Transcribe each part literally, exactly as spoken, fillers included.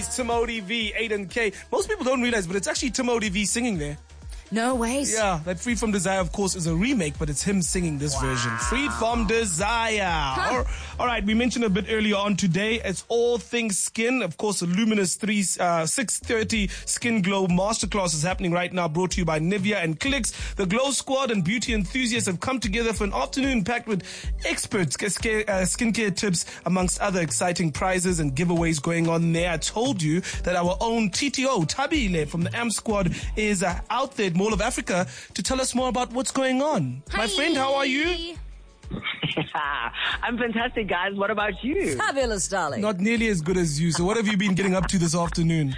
Timothy V, Aiden K. Most people don't realize, but it's actually Timothy V singing there. No ways. Yeah, that Freed From Desire, of course, is a remake, but it's him singing this wow. version. Freed From Desire. Huh. All, all right, we mentioned a bit earlier on today, it's all things skin. Of course, the Luminous three, uh, six thirty Skin Glow Masterclass is happening right now, brought to you by Nivea and Clicks. The Glow Squad and beauty enthusiasts have come together for an afternoon packed with experts, uh, skincare tips, amongst other exciting prizes and giveaways going on there. I told you that our own T T O, Tabile from the A M Squad, is uh, out there, Mall of Africa, to tell us more about what's going on. Hi. My friend, how are you? I'm fantastic, guys. What about you? Fabulous, darling. Not nearly as good as you. So what have you been getting up to this afternoon?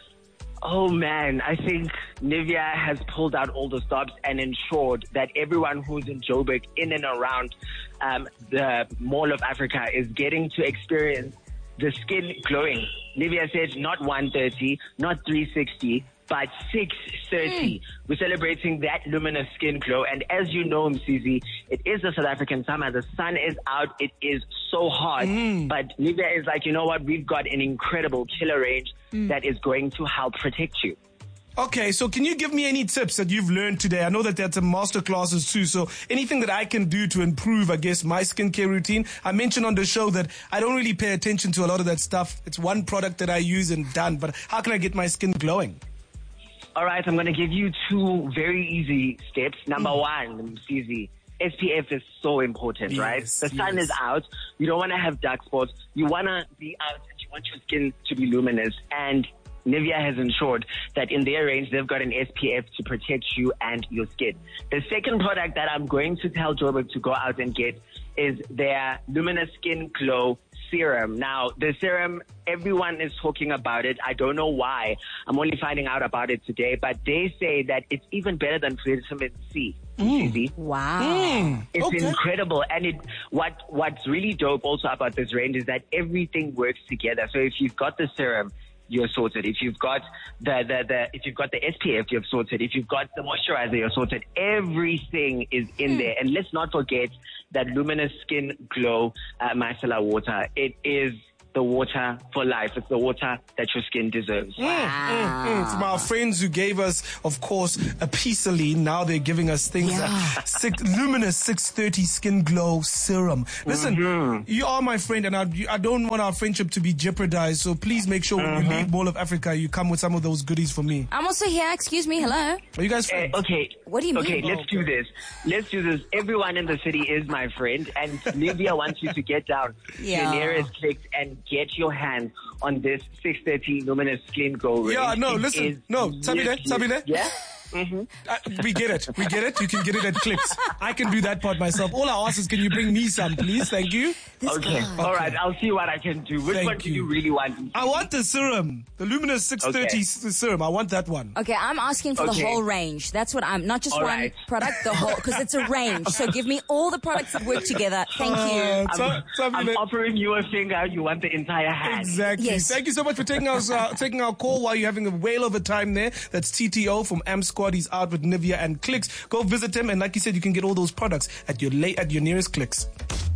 Oh, man. I think Nivea has pulled out all the stops and ensured that everyone who's in Joburg, in and around um, the Mall of Africa, is getting to experience the skin glowing. Nivea said not one thirty, not three sixty, but six thirty. Mm. We're celebrating that luminous skin glow. And as you know, Msizi, it is the South African summer. The sun is out. It is so hot. Mm. But Nivea is like, you know what? We've got an incredible killer range mm. that is going to help protect you. Okay, so can you give me any tips that you've learned today? I know that there's some master classes too, so anything that I can do to improve, I guess, my skincare routine. I mentioned on the show that I don't really pay attention to a lot of that stuff. It's one product that I use and done, but how can I get my skin glowing? All right, I'm going to give you two very easy steps. Number mm. one, easy. S P F is so important, yes, right? The sun yes. is out. You don't want to have dark spots. You want to be out and you want your skin to be luminous. And Nivea has ensured that in their range, they've got an S P F to protect you and your skin. The second product that I'm going to tell Joburg to go out and get is their Luminous Skin Glow Serum. Now, the serum, everyone is talking about it. I don't know why. I'm only finding out about it today, but they say that it's even better than vitamin C. Mm. Wow. Mm. It's okay. incredible. And it, what, what's really dope also about this range is that everything works together. So if you've got the serum, you're sorted. If you've got the, the, the, if you've got the S P F, you're sorted. If you've got the moisturizer, you're sorted. Everything is in mm. there. And let's not forget that Luminous Skin Glow uh, micellar water. It is the water for life. It's the water that your skin deserves. Mm, mm, mm. From our friends who gave us, of course, a Pisaline, now they're giving us things yeah. like six, Luminous six thirty Skin Glow Serum. Listen, mm-hmm. you are my friend, and I, I don't want our friendship to be jeopardized, so please make sure mm-hmm. when you leave Mall of Africa, you come with some of those goodies for me. I'm also here. Excuse me. Hello. Are you guys friends? Uh, okay. What do you mean? Okay, let's oh, do this. Let's do this. Everyone in the city is my friend, and Nivea wants you to get down yeah. to the nearest Clicks and get your hands on this six thirty Luminous Skin Glow range. Yeah, no, it listen. No, Tabile, Tabile. Yeah? Mm-hmm. Uh, we get it. We get it. You can get it at Clicks. I can do that part myself. All I ask is, can you bring me some, please? Thank you. Okay. okay. All right. I'll see what I can do. Which Thank one do you. you really want? I want the serum. The Luminous six thirty okay. serum. I want that one. Okay, I'm asking for okay. the whole range. That's what I'm, not just all one right. product, the whole, because it's a range. So give me all the products that work together. Thank you. Uh, I'm, so, I'm offering you a finger. You want the entire hand. Exactly. Yes. Thank you so much for taking us, uh, taking our call while you're having a whale of a time there. That's T T O from A M Squad. He's out with Nivea and Clicks. Go visit him, and like you said, you can get all those products at your late at your nearest Clicks.